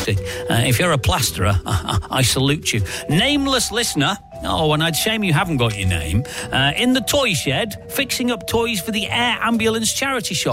quality. If you're a plasterer, I salute you. Nameless listener. Oh, and I'd shame you haven't got your name. In the toy shed, fixing up toys for the air ambulance charity shop.